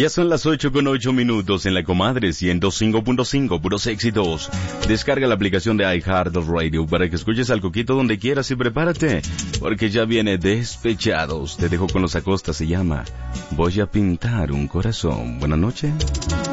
Ya son las 8:08 en la comadre 105.5, puros éxitos. Descarga la aplicación de iHeartRadio para que escuches al Coquito donde quieras y prepárate, porque ya viene Despechados. Te dejo con los Acosta, se llama Voy a pintar un corazón. Buenas noches.